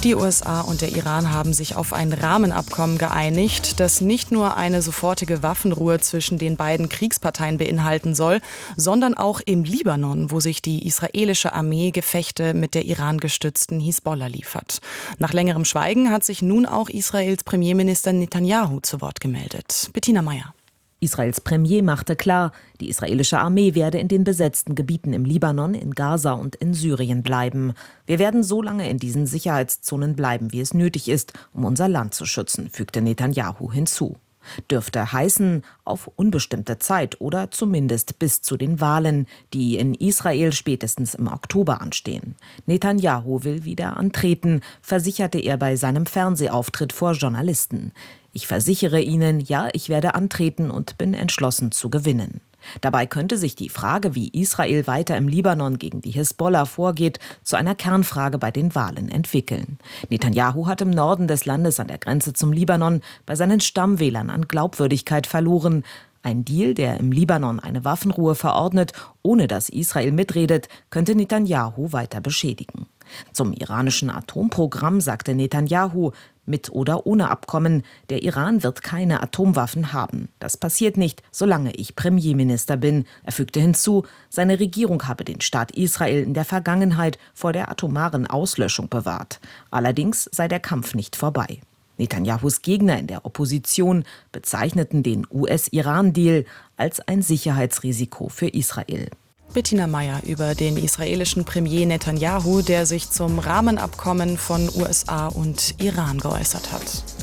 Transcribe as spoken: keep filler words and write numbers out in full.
Die U S A und der Iran haben sich auf ein Rahmenabkommen geeinigt, das nicht nur eine sofortige Waffenruhe zwischen den beiden Kriegsparteien beinhalten soll, sondern auch im Libanon, wo sich die israelische Armee Gefechte mit der Iran-gestützten Hisbollah liefert. Nach längerem Schweigen hat sich nun auch Israels Premierminister Netanjahu zu Wort gemeldet. Bettina Meyer. Israels Premier machte klar, die israelische Armee werde in den besetzten Gebieten im Libanon, in Gaza und in Syrien bleiben. Wir werden so lange in diesen Sicherheitszonen bleiben, wie es nötig ist, um unser Land zu schützen, fügte Netanjahu hinzu. Dürfte heißen, auf unbestimmte Zeit oder zumindest bis zu den Wahlen, die in Israel spätestens im Oktober anstehen. Netanjahu will wieder antreten, versicherte er bei seinem Fernsehauftritt vor Journalisten. Ich versichere Ihnen, ja, ich werde antreten und bin entschlossen zu gewinnen. Dabei könnte sich die Frage, wie Israel weiter im Libanon gegen die Hisbollah vorgeht, zu einer Kernfrage bei den Wahlen entwickeln. Netanjahu hat im Norden des Landes an der Grenze zum Libanon bei seinen Stammwählern an Glaubwürdigkeit verloren. Ein Deal, der im Libanon eine Waffenruhe verordnet, ohne dass Israel mitredet, könnte Netanjahu weiter beschädigen. Zum iranischen Atomprogramm sagte Netanjahu, mit oder ohne Abkommen, der Iran wird keine Atomwaffen haben. Das passiert nicht, solange ich Premierminister bin. Er fügte hinzu, seine Regierung habe den Staat Israel in der Vergangenheit vor der atomaren Auslöschung bewahrt. Allerdings sei der Kampf nicht vorbei. Netanyahus Gegner in der Opposition bezeichneten den U S-Iran-Deal als ein Sicherheitsrisiko für Israel. Bettina Meyer über den israelischen Premier Netanjahu, der sich zum Rahmenabkommen von U S A und Iran geäußert hat.